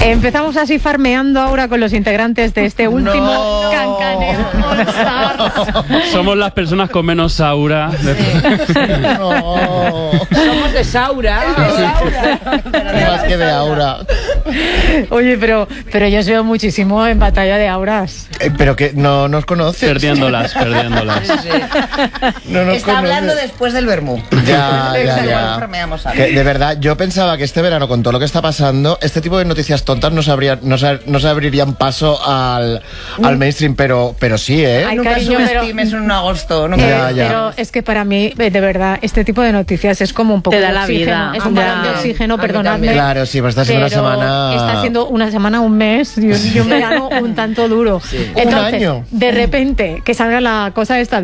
Empezamos así farmeando ahora con los integrantes de este último Cancaneo All Stars. Somos las personas con menos aura. No. Somos de Saura. Más que de aura. Oye, pero yo os veo muchísimo en Batalla de Auras. Pero que no nos conoces. Perdiéndolas. No nos Está hablando conoces. después del vermú. Ya. Farmeamos algo. Que, de verdad, yo pensaba que este verano, con todo lo que está pasando, este tipo de noticias tontas no se abrirían paso al mainstream, pero sí, ¿eh? Ay, Nunca cariño, subestimes un agosto. Ya. Pero es que para mí, de verdad, este tipo de noticias es como un poco Te da de la oxígeno. vida. Es un balón de oxígeno, A mí perdonadme. también. Claro, sí, pues está siendo una pero semana... está siendo una semana, un mes y un verano un tanto duro. Entonces, Un año. de repente, que salga la cosa esta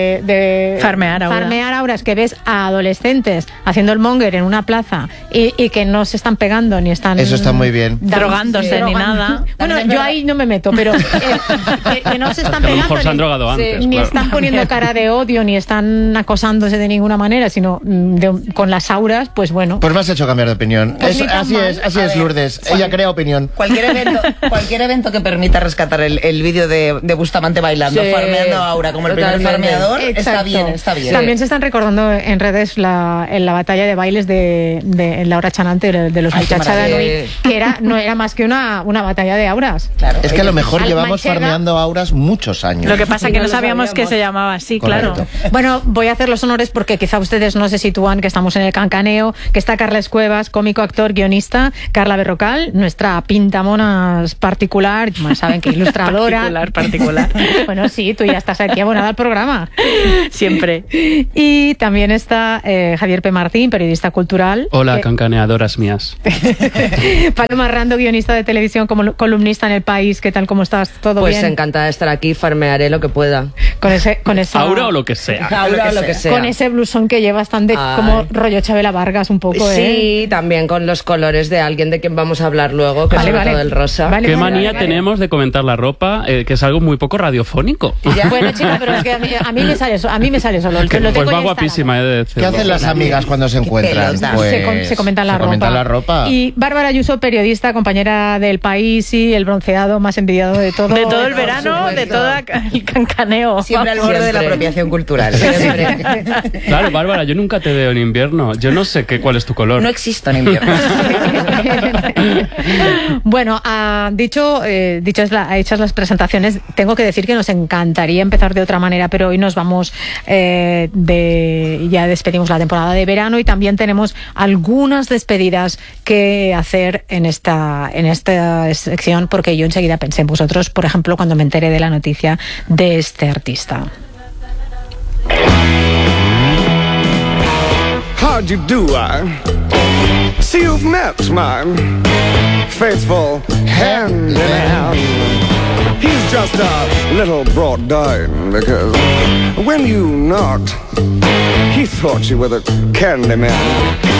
de Farmear auras, que ves a adolescentes haciendo el monger en una plaza y que no se están pegando ni están... Eso está muy bien. Drogándose ni nada. Bueno, yo ahí no me meto, pero que no se están Que a lo pegando mejor se han ni- drogado antes. ni claro. están poniendo cara de odio, ni están acosándose de ninguna manera, sino con las auras, pues bueno. Pues me has hecho cambiar de opinión. Pues ni tan Así mal. es, A ver, Lourdes. Ella crea opinión. Cualquier evento que permita rescatar el vídeo de Bustamante bailando, Sí, farmeando a Aura como el primer totalmente. farmeador, está Exacto. bien, está bien. También se están recordando en redes en la batalla de bailes de Laura Chanante de los Ay, qué muchachos de maravilla. Nui, que no era más que una batalla de auras. Claro. Es que a lo mejor Al llevamos Manchega- farmeando auras muchos años. Lo que pasa Sí, que no no lo sabíamos que sabíamos. se llamaba así, Correcto. claro. Bueno, voy a hacer los honores porque quizá ustedes no se sitúan que estamos en el Cancaneo, que está Carles Cuevas, cómico, actor, guionista, Carla Berrocal, nuestra pintamonas particular, bueno, saben que ilustradora. Particular. Bueno, sí, tú ya estás aquí abonada al programa. Siempre. Y también está Javier P. Martín, periodista cultural. Hola, que- cancaneadoras mías. Paloma Rando, guionista de televisión, como columnista en El País. ¿Qué tal? ¿Cómo estás? ¿Todo Pues bien? encantada de estar aquí, farmearé lo que pueda. Con esa... Aura o lo que sea. Aura o lo que sea. Con ese blusón que llevas tan de Ay. como rollo Chabela Vargas un poco, ¿eh? Sí, también con los colores de alguien de quien vamos a hablar luego, que Vale, es sobre vale. todo el rosa. Vale, ¿Qué vale, manía vale. tenemos de comentar la ropa? Que es algo muy poco radiofónico. Bueno, chica, pero es que a mí me sale solo. Lo Pues tengo va ya guapísima, he de ¿Qué decirlo. hacen las amigas cuando se encuentran? pelota. Pues, se comentan la se ropa. comentan la ropa. Y Bárbara Ayuso, periodista, compañera del País y el bronceado más envidiado de todo. De todo el Por verano, de supuesto. todo el cancaneo. Siempre al borde de la Siempre. apropiación cultural. Siempre. Claro, Bárbara, yo nunca te veo en invierno. Yo no sé cuál es tu color. No existo en invierno. Bueno, hechas las presentaciones, tengo que decir que nos encantaría empezar de otra manera, pero hoy nos vamos ya despedimos la temporada de verano y también tenemos algunas despedidas que hacer en esta sección, porque yo enseguida pensé en vosotros, por ejemplo, cuando me enteré de la noticia de este artista. How do you do? See, you've met my faithful hand in hand. He's just a little brought down because when you knocked, he thought you were the candy man.